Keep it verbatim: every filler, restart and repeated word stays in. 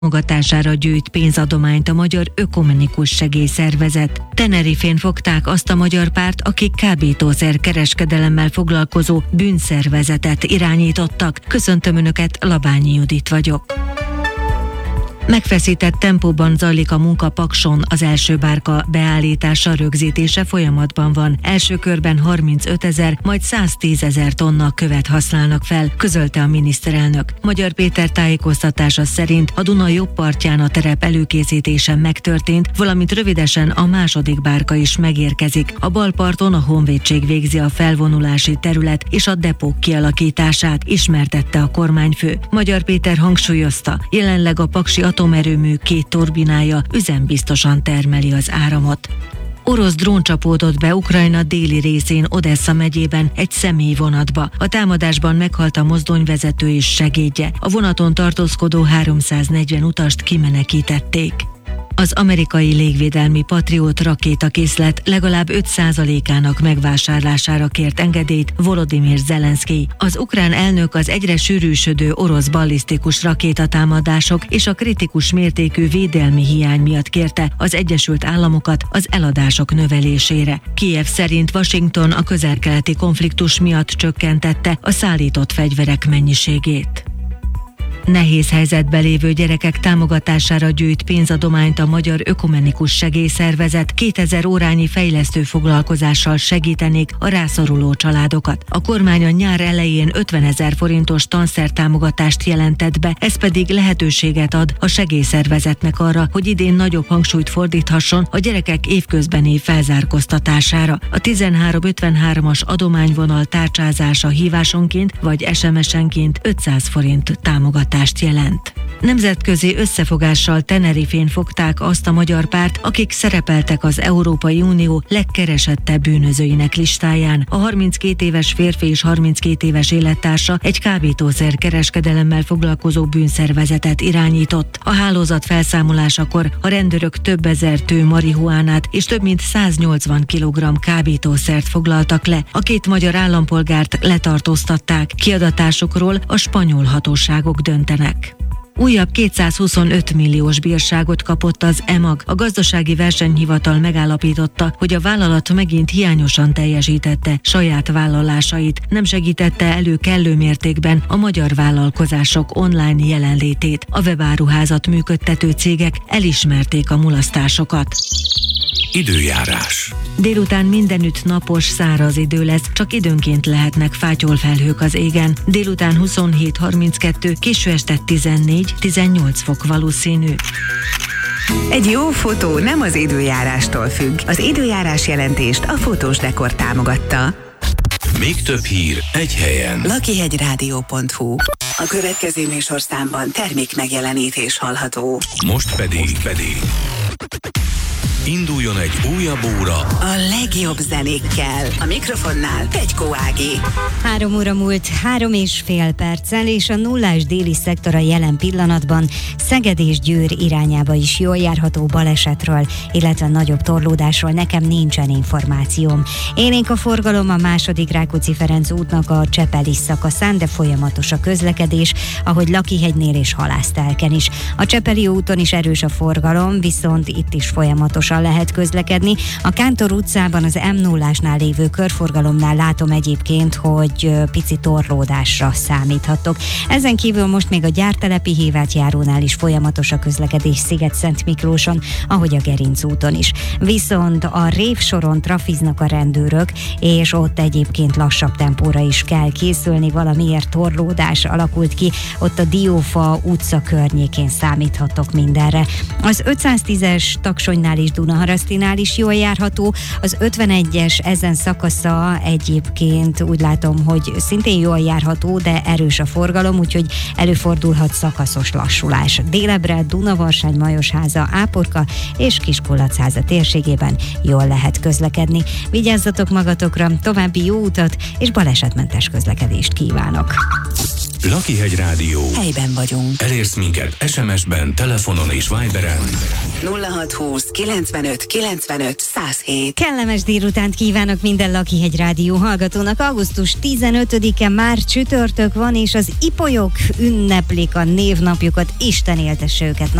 támogatására gyűjt pénzadományt a Magyar Ökumenikus Segélyszervezet. Tenerifén fogták azt a magyar párt, akik kábítószer kereskedelemmel foglalkozó bűnszervezetet irányítottak. Köszöntöm Önöket, Labányi Judit vagyok. Megfeszített tempóban zajlik a munka Pakson, az első bárka beállítása, rögzítése folyamatban van. Első körben harmincötezer, majd száztízezer tonna követ használnak fel, közölte a miniszterelnök. Magyar Péter tájékoztatása szerint a Duna jobb partján a terep előkészítése megtörtént, valamint rövidesen a második bárka is megérkezik. A bal parton a honvédség végzi a felvonulási terület és a depók kialakítását, ismertette a kormányfő. Magyar Péter hangsúlyozta, jelenleg a paksi atomerőmű két turbinája üzembiztosan termeli az áramot. Orosz drón csapódott be Ukrajna déli részén, Odessa megyében egy személyvonatba. A támadásban meghalt a mozdonyvezető és segédje. A vonaton tartózkodó háromszáznegyven utast kimenekítették. Az amerikai légvédelmi Patriot rakétakészlet legalább öt százalékának megvásárlására kért engedélyt Volodymyr Zelenszkij. Az ukrán elnök az egyre sűrűsödő orosz ballisztikus rakétatámadások és a kritikus mértékű védelmi hiány miatt kérte az Egyesült Államokat az eladások növelésére. Kijev szerint Washington a közel-keleti konfliktus miatt csökkentette a szállított fegyverek mennyiségét. Nehéz helyzetben lévő gyerekek támogatására gyűjt pénzadományt a Magyar Ökumenikus Segélyszervezet. kétezer órányi fejlesztő foglalkozással segítenék a rászoruló családokat. A kormány a nyár elején ötvenezer forintos tanszertámogatást jelentett be, ez pedig lehetőséget ad a segélyszervezetnek arra, hogy idén nagyobb hangsúlyt fordíthasson a gyerekek évközbeni felzárkóztatására. A tizenhárom ötvenhármas adományvonal tárcsázása hívásonként vagy es em es-enként ötszáz forint támogatást jelent. Nemzetközi összefogással Tenerifén fogták azt a magyar párt, akik szerepeltek az Európai Unió legkeresettebb bűnözőinek listáján. A harminckét éves férfi és harminckét éves élettársa egy kábítószer kereskedelemmel foglalkozó bűnszervezetet irányított. A hálózat felszámolásakor a rendőrök több ezer tő marihuánát és több mint száznyolcvan kilogramm kábítószert foglaltak le. A két magyar állampolgárt letartóztatták. Kiadatásukról a spanyol hatóságok döntenek. Újabb kétszázhuszonöt milliós bírságot kapott az e mag. A gazdasági versenyhivatal megállapította, hogy a vállalat megint hiányosan teljesítette saját vállalásait, nem segítette elő kellő mértékben a magyar vállalkozások online jelenlétét. A webáruházat működtető cégek elismerték a mulasztásokat. Időjárás. Délután mindenütt napos, száraz idő lesz, csak időnként lehetnek fátyolfelhők az égen. Délután huszonhét harminckettő, késő este tizennégy tizennyolc fok valószínű. Egy jó fotó nem az időjárástól függ. Az időjárás jelentést a Fotós Dekor támogatta. Még több hír egy helyen. lakihegyrádió pont hu. A következő műsorszámban termék megjelenítés hallható. Most pedig pedig induljon egy újabb óra a legjobb zenékkel. A mikrofonnál Pegykó Ági. Három óra múlt három és fél perccel, és a nullás déli szektora jelen pillanatban Szeged és Győr irányába is jól járható balesetről, illetve nagyobb torlódásról nekem nincsen információm. Élénk a forgalom a második Rákóczi-Ferenc útnak a Csepeli szakaszán, de folyamatos a közlekedés, ahogy Lakihegynél és Halásztelken is. A Csepeli úton is erős a forgalom, viszont itt is folyamatos lehet közlekedni. A Kántor utcában az em nullásnál lévő körforgalomnál látom egyébként, hogy pici torlódásra számíthatok. Ezen kívül most még a Gyártelepi Hévát járónál is folyamatos a közlekedés Sziget-Szent Miklóson, ahogy a Gerinc úton is. Viszont a Révsoron trafiznak a rendőrök, és ott egyébként lassabb tempóra is kell készülni, valamiért torlódás alakult ki, ott a Diófa utca környékén számíthatok mindenre. Az ötszáztízes Taksonynál is Dunaharasztinál is jól járható, az ötvenegyes ezen szakasza egyébként úgy látom, hogy szintén jól járható, de erős a forgalom, úgyhogy előfordulhat szakaszos lassulás. Délebbre Dunavarsány, Majosháza, Áporka és Kiskolacháza térségében jól lehet közlekedni. Vigyázzatok magatokra, további jó utat és balesetmentes közlekedést kívánok! Lakihegy Rádió. Helyben vagyunk. Elérsz minket es em es-ben, telefonon és Viberen. nulla hat húsz kilencvenöt kilencvenöt száz hét. Kellemes délutánt kívánok minden Lakihegy Rádió hallgatónak. augusztus tizenötödike már csütörtök van, és az ipolyok ünneplik a névnapjukat. Isten éltesse őket.